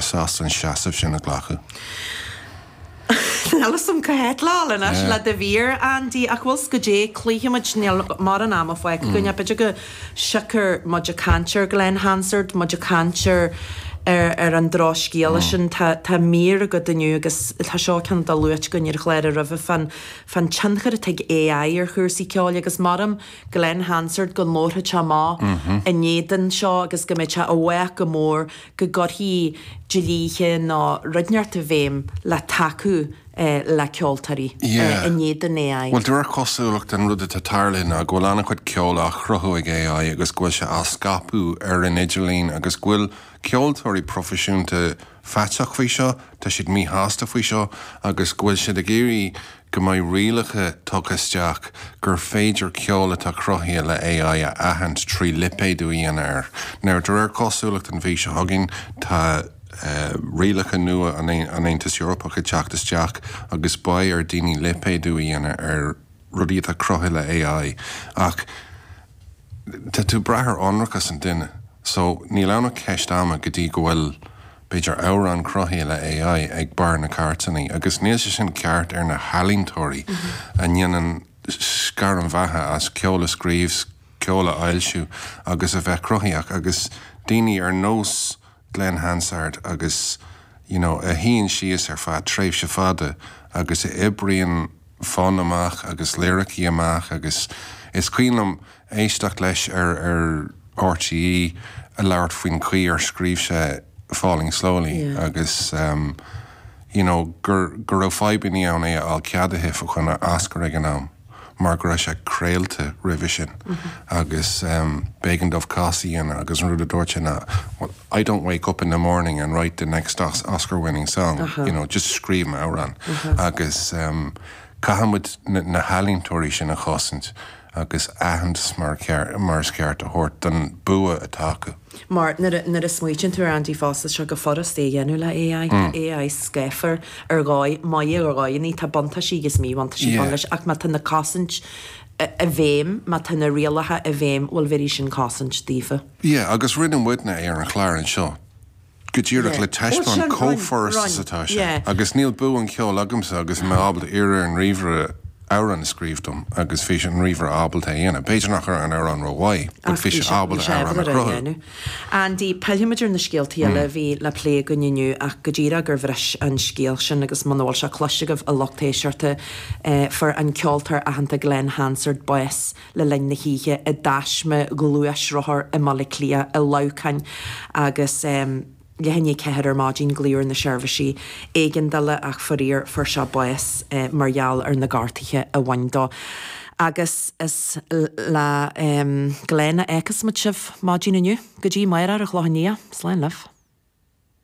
sástan seaamh sin na ghlacha. Nelson cahet lálan le de bhír andí ach bhfuil go dé clíimiid mar an am foiig gonne beidir go sicar muid a cantir Glenn Hansard muid a cantir an dráscíala sin tá mí go daniu agus tá seo cean dá luit gonneir chléir a rih fan tchar a teag AI ar chuirsaí ceáil agus marm Glenn Hansard go mórtha te má i néan seo agus go méid a bhha go mór go gorthaí dilíthe ná rudneart a bhéim le taú le ceoltarí i néan AI. Well, dúir cosúlacht an rud a tarlinn a ghfuil anna chuid ceola a chruthú ag AI agus ghfuil se a scapú ar an idirlín agus ghfuil ceoltóirí profisiúnta feteach faoi seo, tá siad mí hásta faoi seo agus ghfuil siad a géirí go mbeidh rialacha tuchasteach gur féidir ceola tá cruthaí le AI a ahant trí lipéadú íon air. Now dúir cosúlacht an bhí se hagin tá rialacha nua an Aontas Eorpach a teachtasteach agus ba ar daoine lipéadú íon ar rudí a cruthaí le AI ach tá tú brethir anrachas an duine. So, ní lena ceist ama go dtí go bhfuil beidir árán cruthaí le AI ag bar na cartaní, agus níl sé sin ceart ar na halíntóirí a dhéanaan scar an bhatha as ceola scríbs, ceola ailsiú, agus a bheith cruthaíach, agus daoine ar nós Glenn Hansard agus, a híonn síos ar fad tréimh se fada, agus i ibrion fán amach, agus lyricí amach, agus is cuilam éisteach leis ar RTE a leabhart faoin chuí ar scríb se Falling Slowly agus gur ó fáibaní ann é á ceadathe fa chuna ascar ag an am mar gur se créalte rih sin agus bégan dómh cásaíon agus an rud a dúirt na I don't wake up in the morning and write the next Oscar winning song just scríb árán agus cahamid na halíntóirí sin a chosint agus ahand mar ceart a hort don bua atáca. Mar nar a smuitin tú Andy Foster se go forrast é dhéanú le AI scéfar ar gáid mai ar gáid ní tá bonta sígus mí bhaanta sí leis ach má tan na cosint a bhéim má tan na rialathe a bhéim bhfuil verí sin cosint tífa. Agus rinne muidna ar an chláir seo. Go dtíreach le teispan cóforras atá se. Agus níl bu an ceol agamsa agus mé ábal ar an ríomhre áran scríbdom agus fi an riomhar ábalta dhéana. Beidir nach an áran roháid, bud fi ábal áran a cruthú. Andí peimiidir na scéaltaí le bhí le lé go nniu ach go ddíra gur bhreis an scéal sin agus manháil se cloisigh a lochtéisiirta for an ceoltar a hananta Glenn Hansard bues le lein na híthe i dáisme glúis rothir i mala clia i laucain agus lehanne ceir mádín glíor na seirbhísí éigen dala ach foríir for se bues margheall ar na gáirtaiche a bhaindá. Agus is le Glenn échas mu sibh mádín aniu, go dtí mair ar a chláníí, sláin leh.